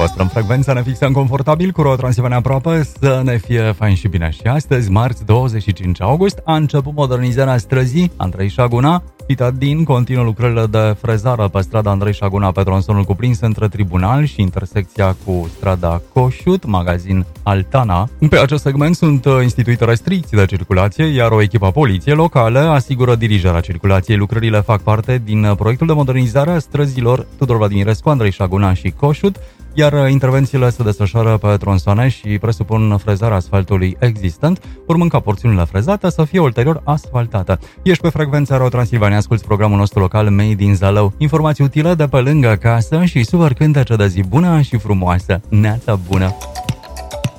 Păstrăm frecvența, ne fixăm confortabil cu Ro Transilvania aproape, să ne fie fain și bine. Și astăzi, marți 25 august, a început modernizarea străzii Andrei Șaguna. Pitadin continuă lucrările de frezare pe strada Andrei Șaguna pe tronsonul cuprins între Tribunal și intersecția cu strada Coșut, magazin Altana. Pe acest segment sunt instituite restricții de circulație, iar o echipă poliției locale asigură dirijarea circulației. Lucrările fac parte din proiectul de modernizare a străzilor Tudor Vladimirescu, Andrei Șaguna și Coșut, iar intervențiile se desfășoară pe tronsoane și presupun frezarea asfaltului existent, urmând ca porțiunile frezate să fie ulterior asfaltate. Ești pe frecvența Ro Transilvania, asculți programul nostru local Made in Zalău. Informații utile de pe lângă casă și super cântece de zi bună și frumoasă. Neața bună!